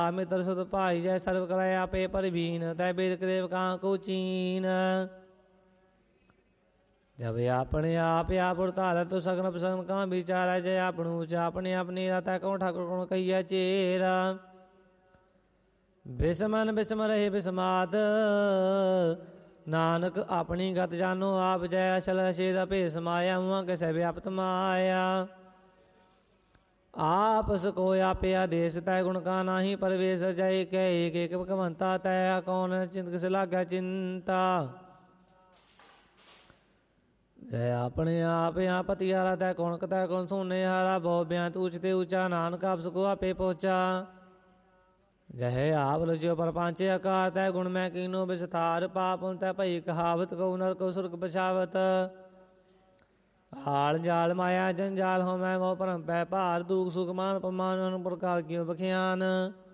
मित्र सुत भाई जय सर्व कराय आपे परवीन तय वेद देव का को चीन। जब अपने आप उड़ता तो सगन प्रसन्न का विचार जय आपणु अपने अपनी रहता कौन ठाकुर कौन कहिया चेरा। बिस्मन बिस्म रहे बिस्मात नानक अपनी गत जानो आप जय अचल छेद अपे समाया हुआ कैसे व्याप्त माया। आपस को आपे आदेश तय गुण का नाही परवेश जय के एक एक भगवंता तय कौन चिंत से लाग्या चिंता। जय अपने आप यहाँ पतियारा तय कौन सोने हारा बहु ब्यांत ऊंचते ऊंचा नानक आप सको आपे पहुंचा। जय आप लज्यो पर पांचे आकार तय गुण में कीनो विस्तार पाप तय भई कहावत को नर को सुर्ग बचावत। हाल जाल माया जंजाल हो मैं मोह परम पै भार दुख सुख मान पमान प्रकार क्यों बखियान।